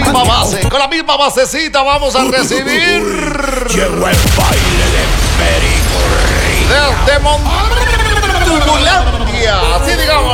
misma base, con la misma basecita vamos a recibir. Llegó el baile de Perico. Desde Montulandia, así digamos.